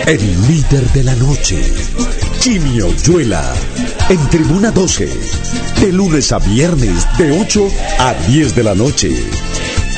el líder de la noche, Jimmy Oyuela, en Tribuna 12, de lunes a viernes, de 8 a 10 de la noche.